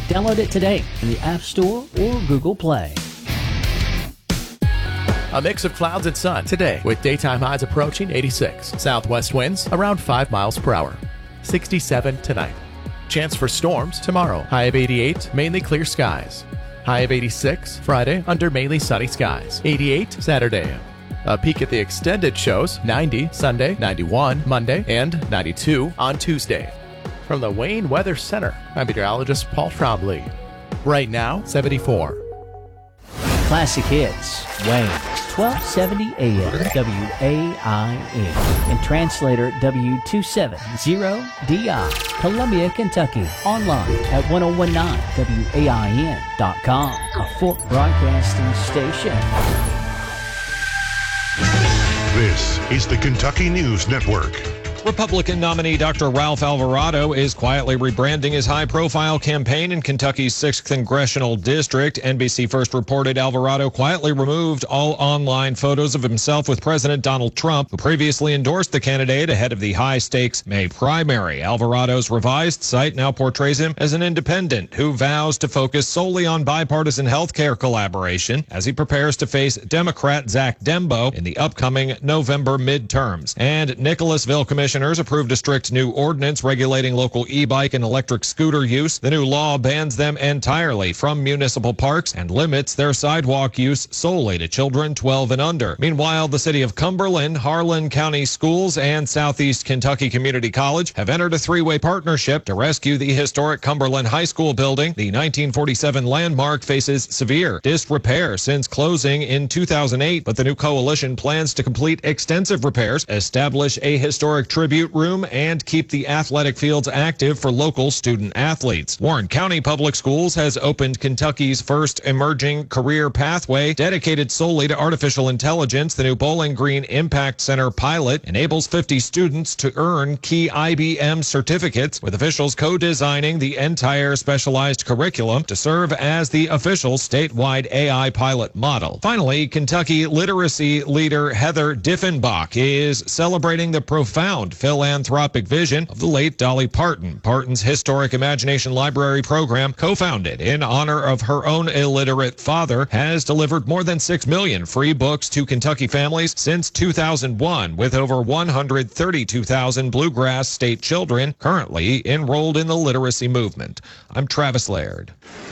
Download it today in the App Store or Google Play. A mix of clouds and sun today with daytime highs approaching 86. Southwest winds around 5 miles per hour. 67 tonight. Chance for storms tomorrow. High of 88, mainly clear skies. High of 86 Friday under mainly sunny skies. 88 Saturday. A peek at the extended shows 90 Sunday, 91 Monday, and 92 on Tuesday. From the Wayne Weather Center, I'm meteorologist Paul Trombley. Right now, 74. Classic Hits, Wayne, 1270 AM, WAIN, and translator W270DI, Columbia, Kentucky. Online at 1019WAIN.com, a Fort Broadcasting station. This is the Kentucky News Network. Republican nominee Dr. Ralph Alvarado is quietly rebranding his high-profile campaign in Kentucky's 6th Congressional District. NBC first reported Alvarado quietly removed all online photos of himself with President Donald Trump, who previously endorsed the candidate ahead of the high-stakes May primary. Alvarado's revised site now portrays him as an independent who vows to focus solely on bipartisan health care collaboration as he prepares to face Democrat Zach Dembo in the upcoming November midterms. And Nicholasville Commissioners approved a strict new ordinance regulating local e-bike and electric scooter use. The new law bans them entirely from municipal parks and limits their sidewalk use solely to children 12 and under. Meanwhile, the city of Cumberland, Harlan County Schools, and Southeast Kentucky Community College have entered a three-way partnership to rescue the historic Cumberland High School building. The 1947 landmark faces severe disrepair since closing in 2008, but the new coalition plans to complete extensive repairs, establish a historic tribute room, and keep the athletic fields active for local student athletes. Warren County Public Schools has opened Kentucky's first emerging career pathway dedicated solely to artificial intelligence. The new Bowling Green Impact Center pilot enables 50 students to earn key IBM certificates, with officials co-designing the entire specialized curriculum to serve as the official statewide AI pilot model. Finally, Kentucky literacy leader Heather Diffenbach is celebrating the profound philanthropic vision of the late Dolly Parton. Parton's Historic Imagination Library program, co-founded in honor of her own illiterate father, has delivered more than 6 million free books to Kentucky families since 2001, with over 132,000 Bluegrass State children currently enrolled in the literacy movement. I'm Travis Laird.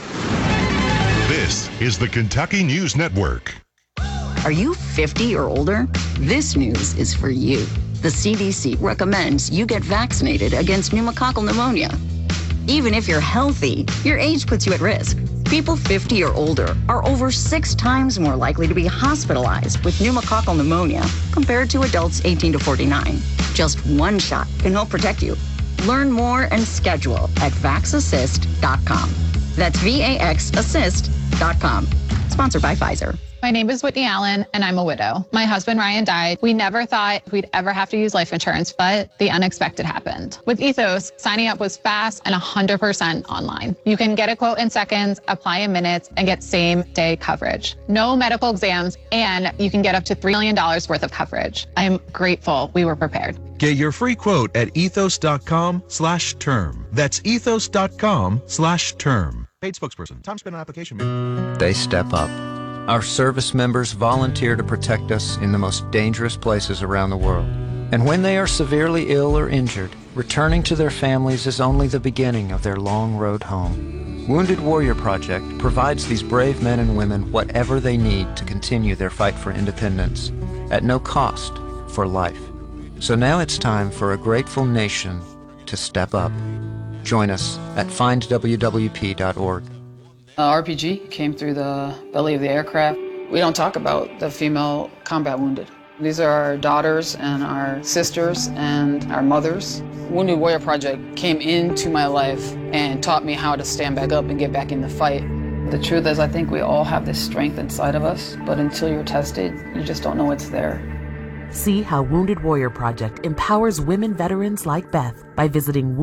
This is the Kentucky News Network. Are you 50 or older? This news is for you. The CDC recommends you get vaccinated against pneumococcal pneumonia. Even if you're healthy, your age puts you at risk. People 50 or older are over 6 times more likely to be hospitalized with pneumococcal pneumonia compared to adults 18 to 49. Just one shot can help protect you. Learn more and schedule at vaxassist.com. That's VAXassist.com. Sponsored by Pfizer. My name is Whitney Allen, and I'm a widow. My husband, Ryan, died. We never thought we'd ever have to use life insurance, but the unexpected happened. With Ethos, signing up was fast and 100% online. You can get a quote in seconds, apply in minutes, and get same-day coverage. No medical exams, and you can get up to $3 million worth of coverage. I'm grateful we were prepared. Get your free quote at ethos.com/term. That's ethos.com/term. Paid spokesperson. Time spent on application. They step up. Our service members volunteer to protect us in the most dangerous places around the world. And when they are severely ill or injured, returning to their families is only the beginning of their long road home. Wounded Warrior Project provides these brave men and women whatever they need to continue their fight for independence, at no cost, for life. So now it's time for a grateful nation to step up. Join us at findwwp.org. RPG came through the belly of the aircraft. We don't talk about the female combat wounded. These are our daughters and our sisters and our mothers. Wounded Warrior Project came into my life and taught me how to stand back up and get back in the fight. The truth is, I think we all have this strength inside of us, but until you're tested, you just don't know it's there. See how Wounded Warrior Project empowers women veterans like Beth by visiting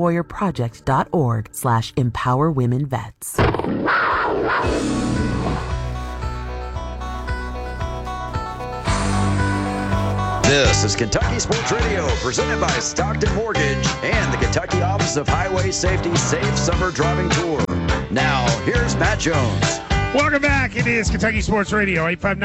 woundedwarriorproject.org/empowerwomenvets. This is Kentucky Sports Radio, presented by Stockton Mortgage and the Kentucky Office of Highway Safety Safe Summer Driving Tour. Now, here's Matt Jones. Welcome back. It is Kentucky Sports Radio,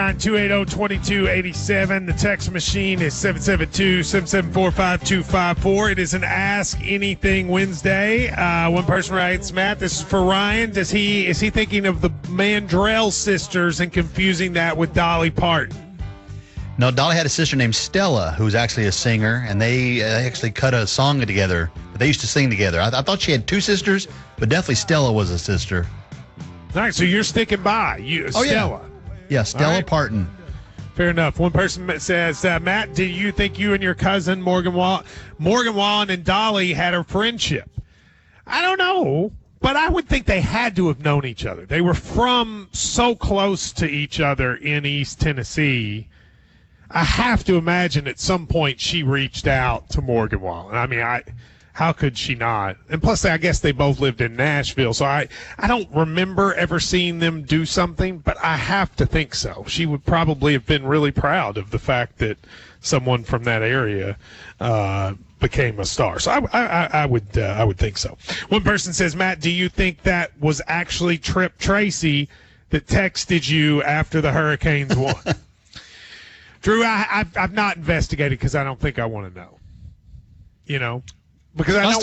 859-280-2287. The text machine is 772-774-5254. It is an Ask Anything Wednesday. One person writes, Matt, this is for Ryan. Is he thinking of the Mandrell sisters and confusing that with Dolly Parton? No, Dolly had a sister named Stella who was actually a singer, and they actually cut a song together. But they used to sing together. I thought she had two sisters, but definitely Stella was a sister. All right, so you're sticking by Stella. Yeah, Stella right. Parton. Fair enough. One person says, Matt, do you think you and your cousin Morgan Wallen and Dolly had a friendship? I don't know, but I would think they had to have known each other. They were from so close to each other in East Tennessee. I have to imagine at some point she reached out to Morgan Wallen. I mean, how could she not? And plus, I guess they both lived in Nashville, so I don't remember ever seeing them do something, but I have to think so. She would probably have been really proud of the fact that someone from that area became a star. So I would think so. One person says, Matt, do you think that was actually Trip Tracy that texted you after the Hurricanes won? Drew, I've not investigated because I don't think I want to know. You know? Because I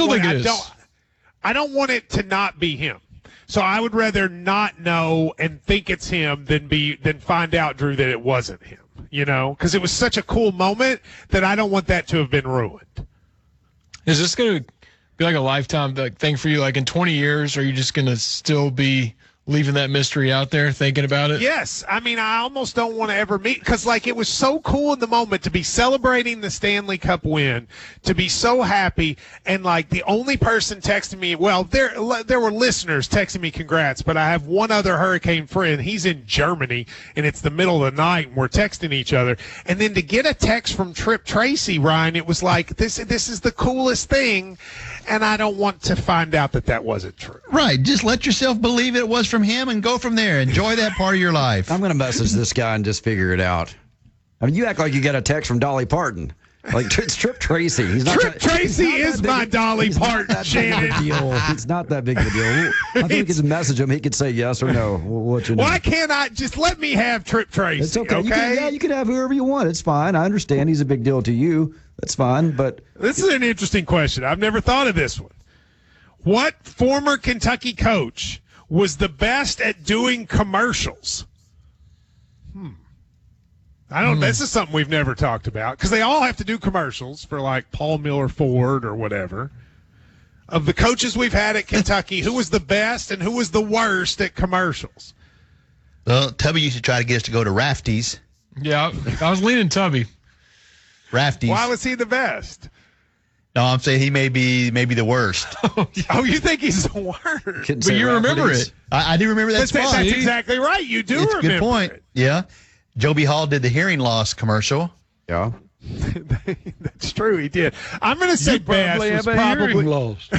don't want it to not be him. So I would rather not know and think it's him than find out, Drew, that it wasn't him. You know, because it was such a cool moment that I don't want that to have been ruined. Is this going to be like a lifetime thing for you? Like in 20 years, are you just going to still be leaving that mystery out there, thinking about it? Yes. I mean, I almost don't want to ever meet, because like it was so cool in the moment to be celebrating the Stanley Cup win, to be so happy, and like the only person texting me, well, there were listeners texting me congrats, but I have one other Hurricane friend. He's in Germany, and it's the middle of the night, and we're texting each other. And then to get a text from Trip Tracy, Ryan, it was like, this is the coolest thing, and I don't want to find out that wasn't true. Right. Just let yourself believe it was from him and go from there. Enjoy that part of your life. I'm going to message this guy and just figure it out. I mean, you act like you got a text from Dolly Parton. Like, it's Trip Tracy. Trip Tracy is my Dolly Parton, Shannon. It's not that big of a deal. I think we could just message him. He could say yes or no. Why can't I just let me have Trip Tracy? It's okay. You can have whoever you want. It's fine. I understand he's a big deal to you. That's fine. But this is an interesting question. I've never thought of this one. What former Kentucky coach was the best at doing commercials? I don't. This is something we've never talked about, because they all have to do commercials for like Paul Miller Ford or whatever. Of the coaches we've had at Kentucky, who was the best and who was the worst at commercials? Well, Tubby used to try to get us to go to Rafties. Yeah, I was leaning Tubby. Rafties. Why was he the best? No, I'm saying he may be the worst. Oh, you think he's the worst? But you remember it. I do remember that spot. That's exactly right. You do remember it. Good point. Yeah. Joby Hall did the hearing loss commercial. Yeah. That's true. He did. I'm going to say best was probably loss.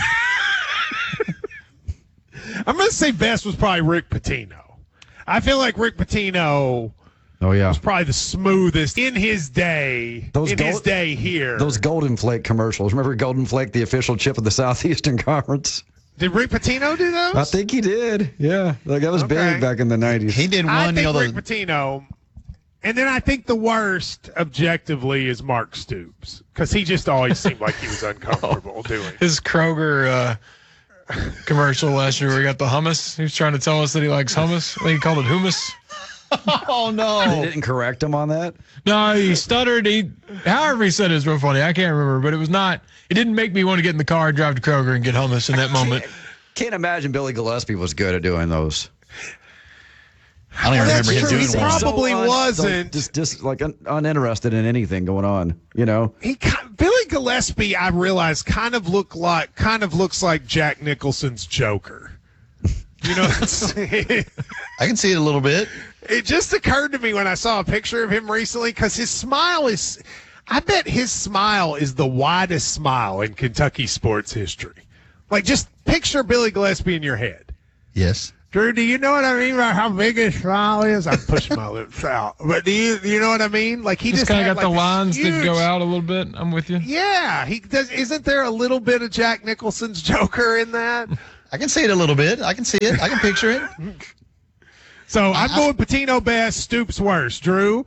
I'm going to say best was probably Rick Pitino. I feel like Rick Pitino was probably the smoothest in his day. His day here. Those Golden Flake commercials. Remember Golden Flake, the official chip of the Southeastern Conference? Did Rick Pitino do those? I think he did. Yeah. Like, that was big back in the 90s. He did one. I think Rick Pitino. And then I think the worst, objectively, is Mark Stoops, because he just always seemed like he was uncomfortable doing it. His Kroger commercial last year where he got the hummus. He was trying to tell us that he likes hummus. I think he called it hummus. Oh, no. They didn't correct him on that? No, he stuttered. However he said it was real funny. I can't remember, but it didn't make me want to get in the car and drive to Kroger and get hummus in that moment. Can't imagine Billy Gillespie was good at doing those. I don't even remember him doing one. He probably wasn't. Just like uninterested in anything going on, you know? Billy Gillespie, I realize, kind of looks like Jack Nicholson's Joker. You know what I'm saying? I can see it a little bit. It just occurred to me when I saw a picture of him recently, because his smile is, I bet his smile is the widest smile in Kentucky sports history. Like, just picture Billy Gillespie in your head. Yes. Drew, do you know what I mean about how big his smile is? I'm pushing my lips out. But do you know what I mean? Like, he just kind of got like the lines huge... that go out a little bit. I'm with you. Yeah, he does. Isn't there a little bit of Jack Nicholson's Joker in that? I can see it a little bit. I can see it. I can picture it. So I'm going Patino best, Stoops worst. Drew?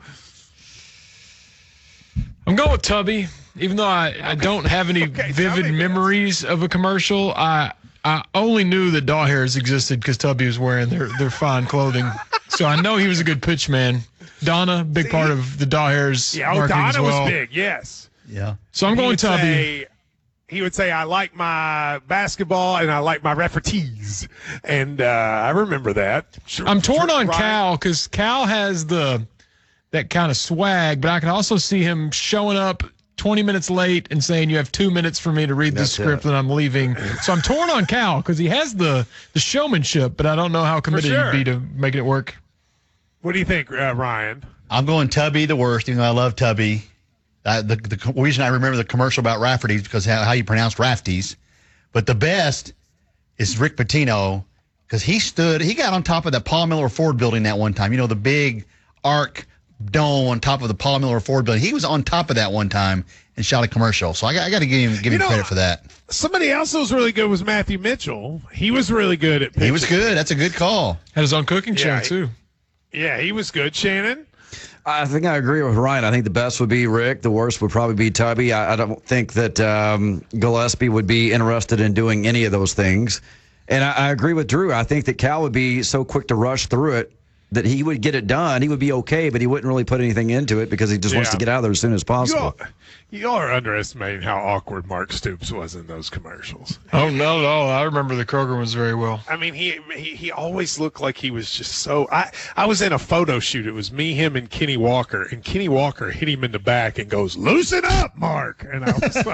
I'm going with Tubby. Even though I don't have any vivid memories of a commercial, I only knew that doll hairs existed because Tubby was wearing their fine clothing. So I know he was a good pitch man. Donna, big part of the doll hairs marketing Donna as well. was big, yes. Yeah. So I'm going Tubby. He would say, I like my basketball and I like my referees. And I remember that. I'm torn on Cal because Cal has that kind of swag, but I can also see him showing up 20 minutes late and saying, you have 2 minutes for me to read this script and I'm leaving. So I'm torn on Cal because he has the showmanship, but I don't know how committed he'd be to making it work. What do you think, Ryan? I'm going Tubby the worst, even though I love Tubby. The reason I remember the commercial about Rafferty's is because how you pronounce Rafties. But the best is Rick Pitino because he got on top of that Paul Miller Ford building that one time. You know, the big arc dome on top of the Paul Miller Ford building. He was on top of that one time and shot a commercial. So I got to give him credit for that. Somebody else that was really good was Matthew Mitchell. He was really good at pitching. He was good. That's a good call. Had his own cooking show, too. Yeah, he was good. Shannon? I think I agree with Ryan. I think the best would be Rick. The worst would probably be Tubby. I don't think that Gillespie would be interested in doing any of those things. And I agree with Drew. I think that Cal would be so quick to rush through it that he would get it done. He would be okay, but he wouldn't really put anything into it because he just wants to get out of there as soon as possible. You all are underestimating how awkward Mark Stoops was in those commercials. Oh, no. I remember the Kroger ones very well. I mean, he always looked like he was just so... I was in a photo shoot. It was me, him, and Kenny Walker. And Kenny Walker hit him in the back and goes, "Loosen up, Mark." And I was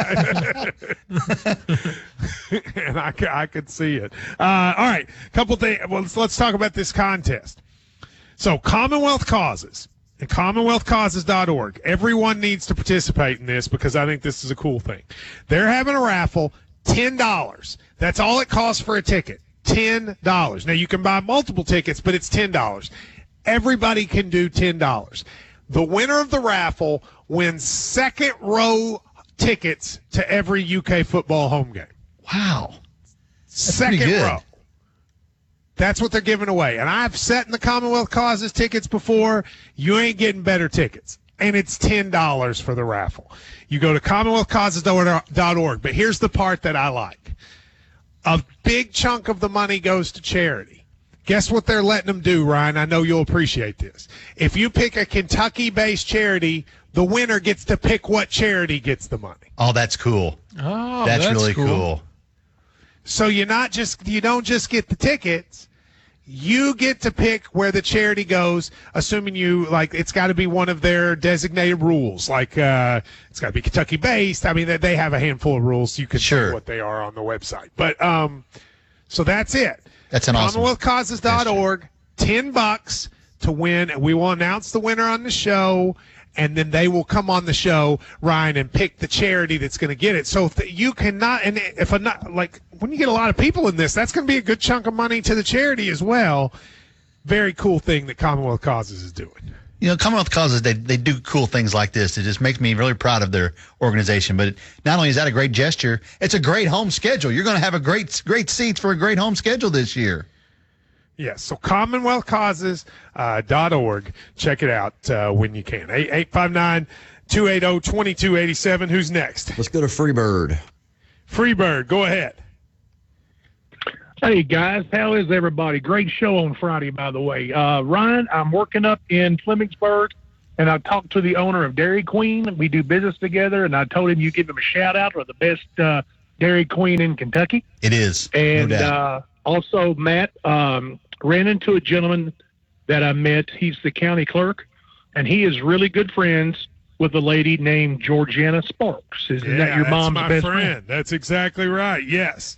like... and I could see it. All right. Couple things. Well, let's talk about this contest. So Commonwealth Causes and CommonwealthCauses.org. Everyone needs to participate in this because I think this is a cool thing. They're having a raffle, $10. That's all it costs for a ticket, $10. Now, you can buy multiple tickets, but it's $10. Everybody can do $10. The winner of the raffle wins second row tickets to every UK football home game. Wow. Second row. That's what they're giving away. And I've sat in the Commonwealth Causes tickets before. You ain't getting better tickets. And it's $10 for the raffle. You go to CommonwealthCauses.org. But here's the part that I like. A big chunk of the money goes to charity. Guess what they're letting them do, Ryan? I know you'll appreciate this. If you pick a Kentucky-based charity, the winner gets to pick what charity gets the money. Oh, that's cool. Oh, that's really cool. So you don't just get the tickets. You get to pick where the charity goes, assuming it's got to be one of their designated rules. Like, it's got to be Kentucky based. I mean, they have a handful of rules. So you can see what they are on the website. But, so that's it. That's an awesome. CommonwealthCauses.org, $10 to win. We will announce the winner on the show. And then they will come on the show, Ryan, and pick the charity that's going to get it. So if you cannot, and if when you get a lot of people in this, that's going to be a good chunk of money to the charity as well. Very cool thing that Commonwealth Causes is doing. You know, Commonwealth Causes, they do cool things like this. It just makes me really proud of their organization. But not only is that a great gesture, it's a great home schedule. You're going to have a great seats for a great home schedule this year. Yes, so CommonwealthCauses.org. Check it out when you can. 859-280-2287. Who's next? Let's go to Freebird. Freebird, go ahead. Hey, guys. How is everybody? Great show on Friday, by the way. Ryan, I'm working up in Flemingsburg, and I talked to the owner of Dairy Queen. We do business together, and I told him you give him a shout-out for the best Dairy Queen in Kentucky. It is, and no doubt. Also, Matt, ran into a gentleman that I met. He's the county clerk, and he is really good friends with a lady named Georgiana Sparks. Isn't that your mom's best friend? That's exactly right. Yes.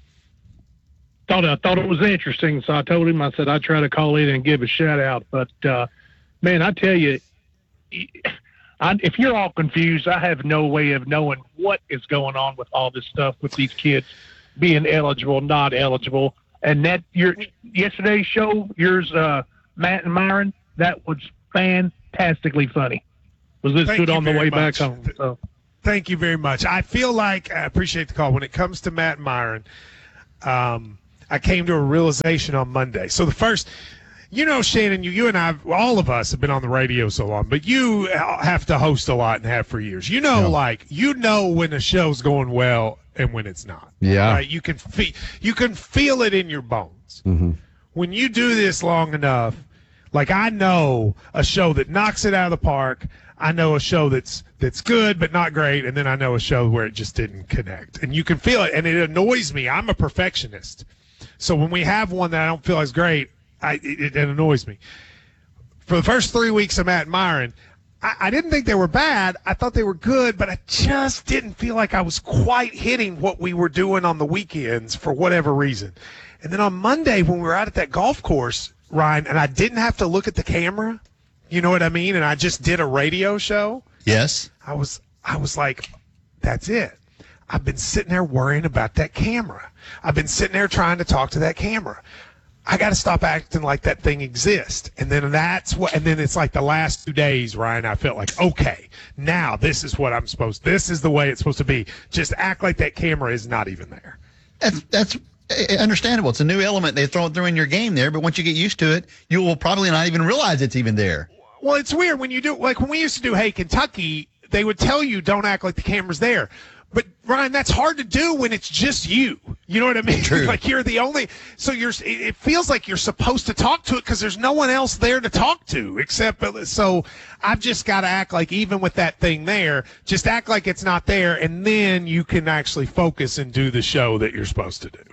I thought it was interesting, so I told him, I said I'd try to call in and give a shout out. But man, I tell you, if you're all confused, I have no way of knowing what is going on with all this stuff with these kids being eligible, not eligible. And that yesterday's show, yours, Matt and Myron, that was fantastically funny. Was listening on the way back home. So. Thank you very much. I feel like I appreciate the call. When it comes to Matt and Myron, I came to a realization on Monday. So the first, Shannon, you and I, all of us have been on the radio so long, but you have to host a lot and have for years. When a show's going well and when it's not. Yeah. Right? You can feel it in your bones. Mm-hmm. When you do this long enough, like I know a show that knocks it out of the park. I know a show that's good but not great, and then I know a show where it just didn't connect. And you can feel it, and it annoys me. I'm a perfectionist. So when we have one that I don't feel is great, it annoys me. For the first 3 weeks of Matt and Myron, I didn't think they were bad. I thought they were good, but I just didn't feel like I was quite hitting what we were doing on the weekends for whatever reason. And then on Monday when we were out at that golf course, Ryan, and I didn't have to look at the camera, you know what I mean? And I just did a radio show. Yes. I was like, that's it. I've been sitting there worrying about that camera. I've been sitting there trying to talk to that camera. I got to stop acting like that thing exists. And then it's like the last 2 days, Ryan, I felt like, okay, now this is what this is the way it's supposed to be. Just act like that camera is not even there. That's understandable. It's a new element they throw in your game there, but once you get used to it, you will probably not even realize it's even there. Well, it's weird when you do, like when we used to do Hey Kentucky, they would tell you don't act like the camera's there. But Ryan, that's hard to do when it's just you. You know what I mean? True. Like you're the only. So it feels like you're supposed to talk to it because there's no one else there to talk to except. So I've just got to act like even with that thing there, just act like it's not there, and then you can actually focus and do the show that you're supposed to do.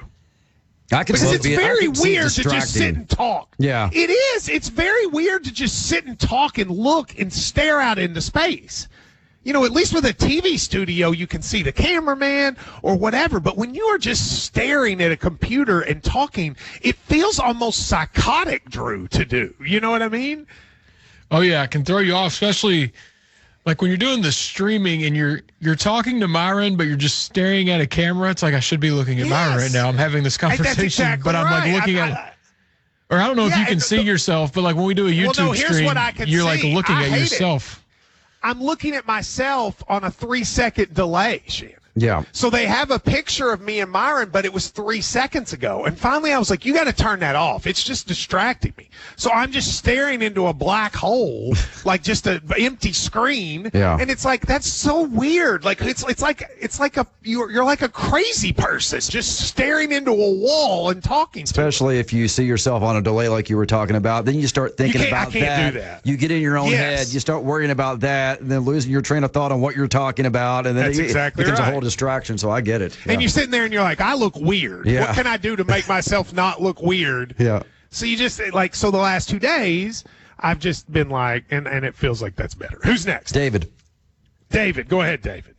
Because it's very weird to just sit and talk. Yeah. It is. It's very weird to just sit and talk and look and stare out into space. At least with a TV studio, you can see the cameraman or whatever. But when you are just staring at a computer and talking, it feels almost psychotic, Drew, to do. You know what I mean? Oh, yeah. It can throw you off, especially like when you're doing the streaming and you're talking to Myron, but you're just staring at a camera. It's like I should be looking at Myron right now. I'm having this conversation, exactly but I'm like looking at or I don't know if you can see yourself, but like when we do a YouTube stream, you're like looking at yourself. I'm looking at myself on a 3-second delay, Shannon. Yeah. So they have a picture of me and Myron, but it was 3 seconds ago. And finally I was like, you got to turn that off. It's just distracting me. So I'm just staring into a black hole, like just an empty screen. Yeah. And it's like, that's so weird. Like it's like you're like a crazy person just staring into a wall and talking. Especially if you see yourself on a delay like you were talking about, then you start thinking about I can't do that. You get in your own head, you start worrying about that, and then losing your train of thought on what you're talking about, and then that's exactly becomes right. a whole distraction. So I get it. Yeah. And you're sitting there and you're like, I look weird. Yeah. What can I do to make myself not look weird? Yeah. So you just so the last 2 days, I've just been like, and it feels like that's better. Who's next? David. David, go ahead, David.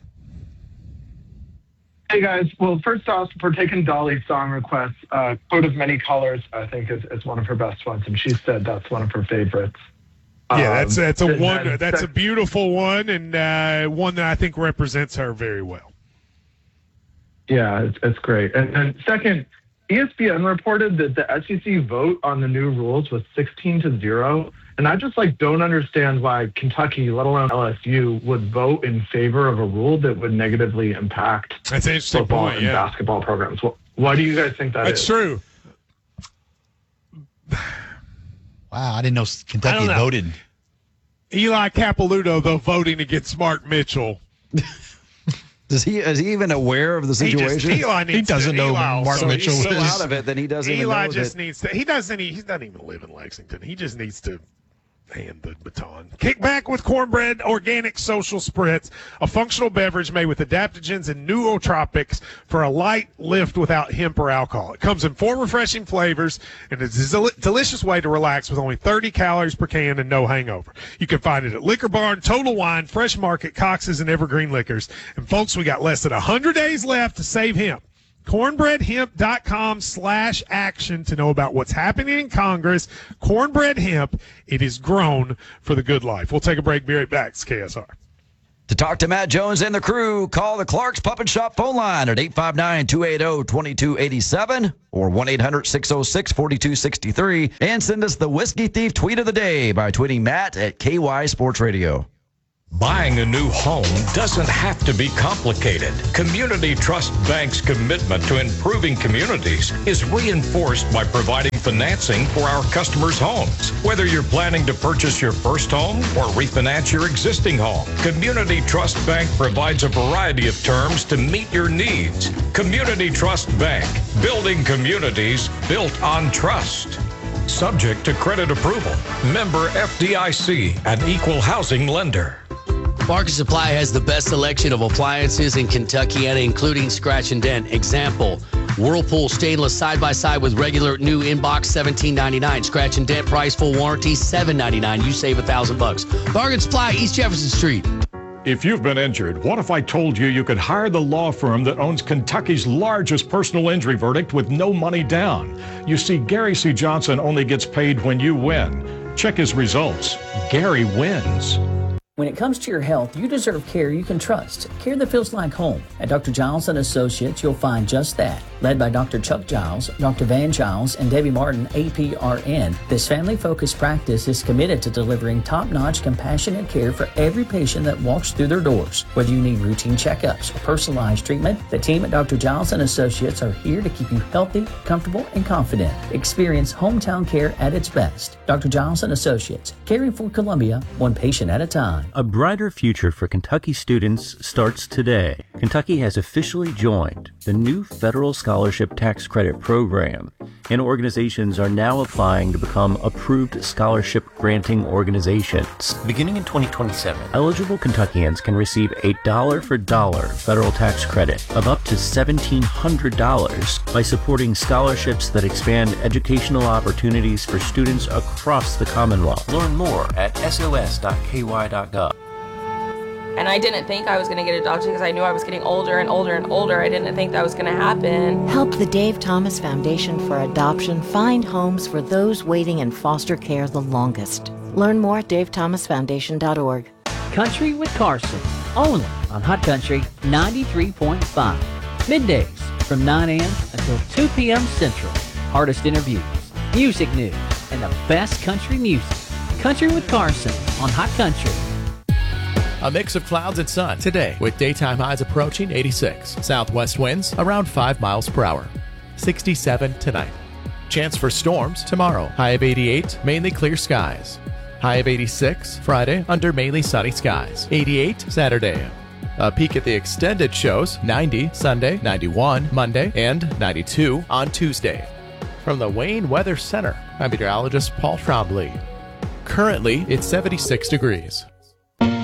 Hey guys, well, first off, for taking Dolly's song request, Coat of Many Colors, I think is one of her best ones, and she said that's one of her favorites. Yeah, that's a one. That's a beautiful one, and one that I think represents her very well. Yeah, it's great. And then second, ESPN reported that the SEC vote on the new rules was 16-0, and I just don't understand why Kentucky, let alone LSU, would vote in favor of a rule that would negatively impact that's an interesting football point, and basketball programs. Why do you guys think that That's is? true. Wow, I didn't know Kentucky had voted. Eli Capilouto, though, voting against Mark Mitchell. Is he even aware of the situation? He doesn't know Mark Mitchell he's so is. out of it that he doesn't even know Eli just that. needs to. He's not even live in Lexington. He just needs to hand the baton. Kick back with Cornbread Organic Social Spritz, a functional beverage made with adaptogens and nootropics for a light lift without hemp or alcohol. It comes in 4 refreshing flavors, and it's a delicious way to relax with only 30 calories per can and no hangover. You can find it at Liquor Barn, Total Wine, Fresh Market, Cox's, and Evergreen Liquors. And folks, we got less than 100 days left to save hemp. Cornbreadhemp.com/action to know about what's happening in Congress. Cornbread Hemp, it is grown for the good life. We'll take a break. Be right back. It's KSR. To talk to Matt Jones and the crew, call the Clark's Pup and Shop phone line at 859-280-2287 or 1-800-606-4263 and send us the Whiskey Thief tweet of the day by tweeting Matt at KY Sports Radio. Buying a new home doesn't have to be complicated. Community Trust Bank's commitment to improving communities is reinforced by providing financing for our customers' homes. Whether you're planning to purchase your first home or refinance your existing home, Community Trust Bank provides a variety of terms to meet your needs. Community Trust Bank, building communities built on trust. Subject to credit approval. Member FDIC, an equal housing lender. Market Supply has the best selection of appliances in Kentucky, including scratch and dent. Example, Whirlpool stainless side-by-side with regular new inbox $17.99. Scratch and dent price, full warranty $7.99. You save $1,000. Bargain Supply, East Jefferson Street. If you've been injured, what if I told you you could hire the law firm that owns Kentucky's largest personal injury verdict with no money down? You see, Gary C. Johnson only gets paid when you win. Check his results. Gary wins. When it comes to your health, you deserve care you can trust. Care that feels like home. At Dr. Giles & Associates, you'll find just that. Led by Dr. Chuck Giles, Dr. Van Giles, and Debbie Martin, APRN, this family-focused practice is committed to delivering top-notch, compassionate care for every patient that walks through their doors. Whether you need routine checkups or personalized treatment, the team at Dr. Giles & Associates are here to keep you healthy, comfortable, and confident. Experience hometown care at its best. Dr. Giles & Associates, caring for Columbia, one patient at a time. A brighter future for Kentucky students starts today. Kentucky has officially joined the new Federal Scholarship Tax Credit Program, and organizations are now applying to become approved scholarship granting organizations. Beginning in 2027, eligible Kentuckians can receive a dollar-for-dollar federal tax credit of up to $1,700 by supporting scholarships that expand educational opportunities for students across the Commonwealth. Learn more at sos.ky.gov. And I didn't think I was going to get adopted because I knew I was getting older and older and older. I didn't think that was going to happen. Help the Dave Thomas Foundation for Adoption find homes for those waiting in foster care the longest. Learn more at davethomasfoundation.org. Country with Carson, only on Hot Country 93.5. Middays from 9 a.m. until 2 p.m. Central. Artist interviews, music news, and the best country music. Country with Carson on Hot Country. A mix of clouds and sun today with daytime highs approaching 86. Southwest winds around 5 miles per hour. 67 tonight. Chance for storms tomorrow. High of 88, mainly clear skies. High of 86 Friday under mainly sunny skies. 88 Saturday. A peek at the extended shows, 90 Sunday, 91 Monday, and 92 on Tuesday. From the Wayne Weather Center, I'm meteorologist Paul Trombley. Currently, it's 76 degrees.